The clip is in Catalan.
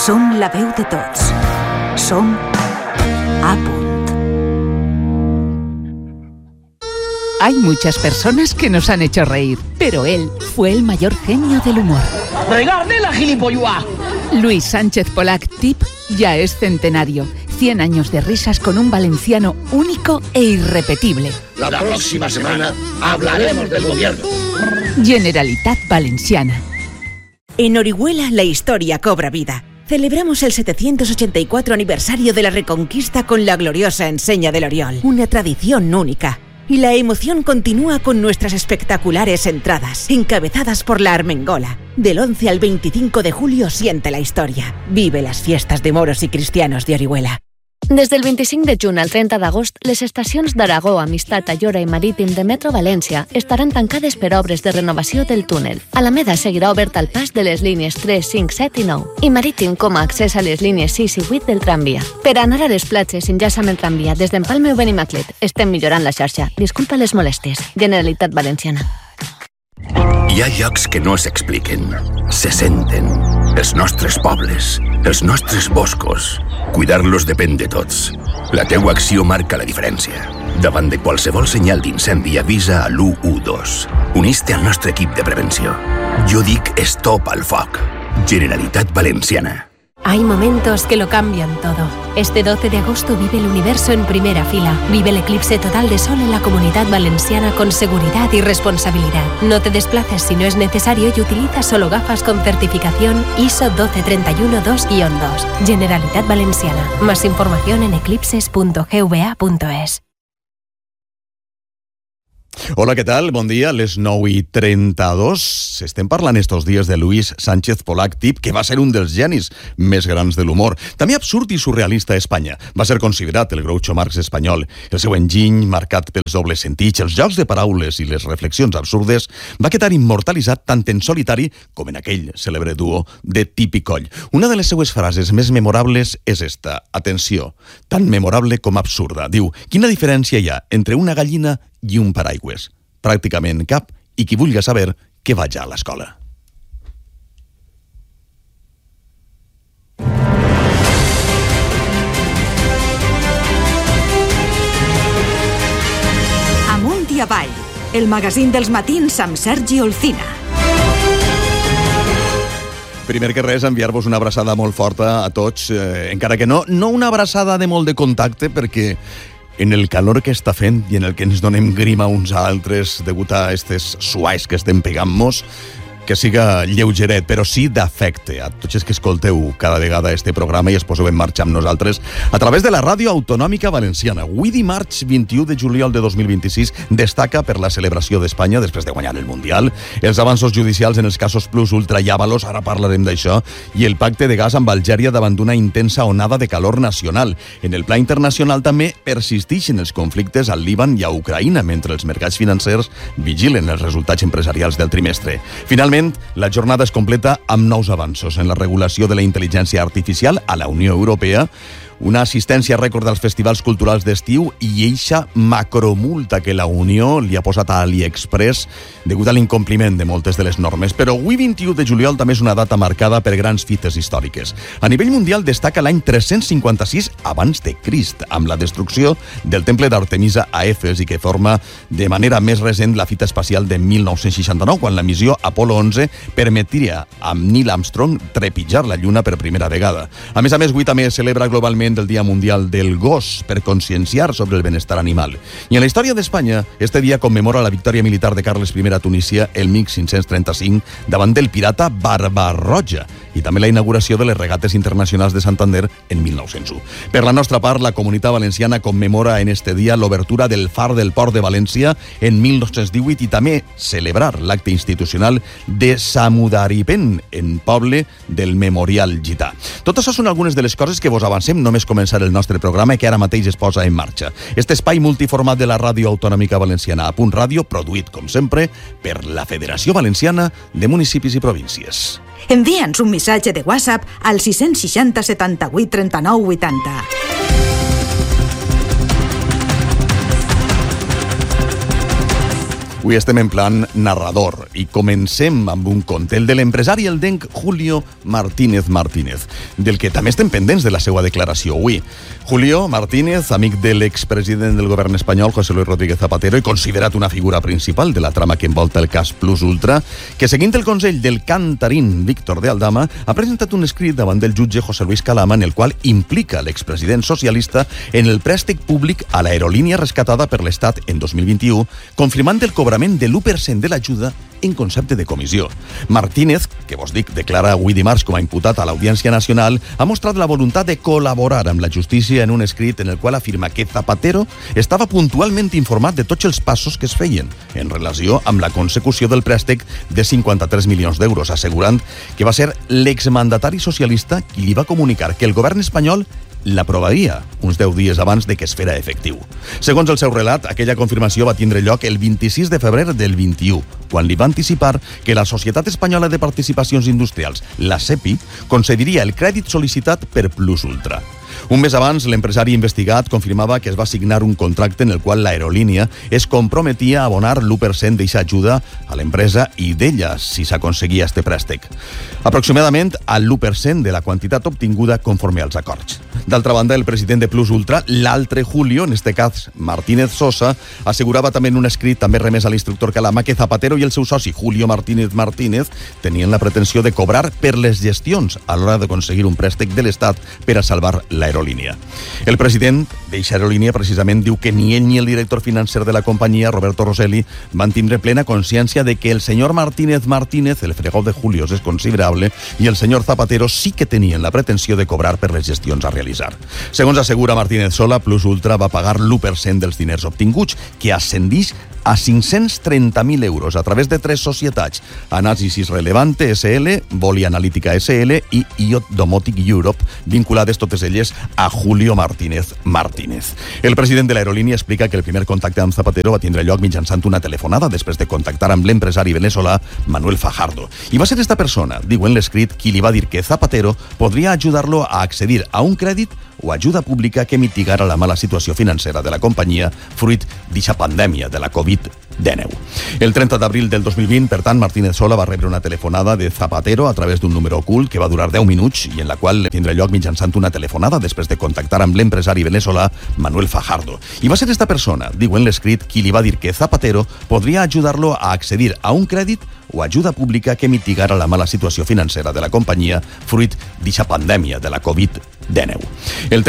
Som la veu de tots. Som A Punt. Hay muchas personas que nos han hecho reír, pero él fue el mayor genio del humor. ¡Regarde la gilipolluá! Luis Sánchez Polac Tip ya es centenario. 100 años de risas con un valenciano único e irrepetible. La próxima semana hablaremos del gobierno. Generalitat Valenciana. En Orihuela la historia cobra vida. Celebramos el 784 aniversario de la Reconquista con la gloriosa enseña del Oriol. Una tradición única. Y la emoción continúa con nuestras espectaculares entradas, encabezadas por la Armengola. Del 11 al 25 de julio siente la historia. Vive las fiestas de moros y cristianos de Orihuela. Des del 25 de juny al 30 d'agost, les estacions d'Aragó, Amistat, Ayora i Marítim de Metro València estaran tancades per obres de renovació del túnel. Alameda seguirà obert al pas de les línies 3, 5, 7 i 9 i Marítim com a accés a les línies 6 i 8 del tramvia. Per anar a les platges enllaça amb el tramvia des d'Empalme o Benimaclet. Estem millorant la xarxa. Disculpa les molèsties. Generalitat Valenciana. Hi ha llocs que no s'expliquen, se senten. Els nostres pobles, els nostres boscos. Cuidar-los depèn de tots. La teua acció marca la diferència. Davant de qualsevol senyal d'incendi avisa a l'112. Unís-te al nostre equip de prevenció. Jo dic stop al foc. Generalitat Valenciana. Hay momentos que lo cambian todo. Este 12 de agosto vive el universo en primera fila. Vive el eclipse total de sol en la Comunidad Valenciana con seguridad y responsabilidad. No te desplaces si no es necesario y utiliza solo gafas con certificación ISO 12312-2. Generalitat Valenciana. Más información en eclipses.gva.es. Hola, què tal? Bon dia, les 9:32. Estem parlant estos dies de Luis Sánchez Polac Tip, que va ser un dels genis més grans de l'humor. També absurd i surrealista a Espanya. Va ser considerat el Groucho Marx espanyol. El seu enginy, marcat pels dobles sentits, els jocs de paraules i les reflexions absurdes, va quedar immortalitzat tant en solitari com en aquell cèlebre duo de Tip i Coll. Una de les seues frases més memorables és esta. Atenció, tan memorable com absurda. Diu, quina diferència hi ha entre una gallina i un paraigües? Pràcticament cap, i qui vulgui saber, que vaig a l'escola. Amunt i avall, el magazín dels matins amb Sergi Olcina. Primer que res, enviar-vos una abraçada molt forta a tots, encara que no una abraçada de molt de contacte, perquè en el calor que està fent i en el que ens donem grima uns a altres degut a aquestes suais que estem pegant-nos, que siga lleugeret, però sí d'afecte a tots els que escolteu cada vegada este programa i es poseu en marxa amb nosaltres a través de la Ràdio Autonòmica Valenciana. Avui dimarts 21 de juliol de 2026 destaca per la celebració d'Espanya després de guanyar el Mundial, els avanços judicials en els casos Plus, Ultra i Ábalos, ara parlarem d'això, i el pacte de gas amb Algèria davant d'una intensa onada de calor nacional. En el pla internacional també persisteixen els conflictes al Líban i a Ucraïna, mentre els mercats financers vigilen els resultats empresarials del trimestre. Finalment, la jornada es completa amb nous avanços en la regulació de la intel·ligència artificial a la Unió Europea, una assistència rècord als festivals culturals d'estiu i eixa macromulta que la Unió li ha posat a AliExpress degut a l'incompliment de moltes de les normes. Però avui, 21 de juliol, també és una data marcada per grans fites històriques. A nivell mundial destaca l'any 356 abans de Crist, amb la destrucció del temple d'Artemisa a Efes i que forma de manera més recent la fita espacial de 1969, quan la missió Apolo 11 permetria amb Neil Armstrong trepitjar la Lluna per primera vegada. A més, avui també es celebra globalment del Dia Mundial del Gos per conscienciar sobre el benestar animal. I en la història d'Espanya, este dia commemora la victòria militar de Carles I a Tunísia el 1535 davant del pirata Barbarroja i també la inauguració de les regates internacionals de Santander en 1901. Per la nostra part, la Comunitat Valenciana commemora en este dia l'obertura del Far del Port de València en 1918 i també celebrar l'acte institucional de Samudaripen, en poble del Memorial Gità. Tot això són algunes de les coses que vos avancem només començar el nostre programa, que ara mateix es posa en marxa. Este espai multiformat de la Ràdio Autonòmica Valenciana, A Punt Ràdio, produït, com sempre, per la Federació Valenciana de Municipis i Províncies. Envia'ns un missatge de WhatsApp al 660 78 39 80. Avui estem en plan narrador i comencem amb un conte, el de l'empresari eldenc Julio Martínez Martínez, del que també estem pendents de la seva declaració avui. Julio Martínez, amic de l'expresident del govern espanyol, José Luis Rodríguez Zapatero, i considerat una figura principal de la trama que envolta el cas Plus Ultra, que seguint el consell del cantarín Víctor de Aldama, ha presentat un escrit davant del jutge José Luis Calama en el qual implica l'expresident socialista en el préstec públic a l'aerolínia rescatada per l'Estat en 2021, confirmant el cobrament de l'1% de l'ajuda en concepte de comissió. Martínez, que vos dic, declara avui dimarts com a imputat a l'Audiència Nacional, ha mostrat la voluntat de col·laborar amb la justícia en un escrit en el qual afirma que Zapatero estava puntualment informat de tots els passos que es feien en relació amb la consecució del préstec de 53 milions d'euros, assegurant que va ser l'exmandatari socialista qui li va comunicar que el govern espanyol l'aprovaria uns 10 dies abans de que es fera efectiu. Segons el seu relat, aquella confirmació va tindre lloc el 26 de febrer del 21, quan li va anticipar que la Societat Espanyola de Participacions Industrials, la SEPI, concediria el crèdit sol·licitat per Plus Ultra. Un mes abans, l'empresari investigat confirmava que es va signar un contracte en el qual l'aerolínia es comprometia a abonar l'1% d'eixa ajuda a l'empresa i d'ella si s'aconseguia este préstec. Aproximadament al l'1% de la quantitat obtinguda conforme als acords. D'altra banda, el president de Plus Ultra, l'altre Julio, en este cas Martínez Sosa, assegurava també en un escrit també remès a l'instructor Calama que Zapatero i el seu soci Julio Martínez Martínez tenien la pretensió de cobrar per les gestions a l'hora d'aconseguir un préstec de l'Estat per a salvar l'aerolínia. El president d'eixa aerolínia precisament diu que ni ell ni el director financer de la companyia, Roberto Rosselli, van tindre plena consciència de que el senyor Martínez Martínez, el fregó de Julio és considerable, i el senyor Zapatero sí que tenien la pretensió de cobrar per les gestions a realitzar. Segons assegura Martínez Sola, Plus Ultra va pagar l'1% dels diners obtinguts, que ascendix a 530.000 euros a través de 3 societats: Anàlisis Relevante SL, Voli Analítica SL i IOT Domotic Europe, vinculades totes elles a Julio Martínez Martínez. El president de l'aerolínia explica que el primer contacte amb Zapatero va tindre lloc mitjançant una telefonada després de contactar amb l'empresari venezolà Manuel Fajardo. I va ser esta persona, diu en l'escrit, qui li va dir que Zapatero podria ajudar-lo a accedir a un crèdit o ajuda pública que mitigara la mala situació financera de la companyia fruit d'eixa pandèmia de la Covid-19. El 30 d'abril del 2020, per tant, Martínez Sola va rebre una telefonada de Zapatero a través d'un número ocult que va durar 10 minuts i en la qual tindrà lloc mitjançant una telefonada després de contactar amb l'empresari venezolà Manuel Fajardo. I va ser esta persona, diu en l'escrit, qui li va dir que Zapatero podria ajudar-lo a accedir a un crèdit o ajuda pública que mitigara la mala situació financera de la companyia fruit d'eixa pandèmia de la Covid-19. El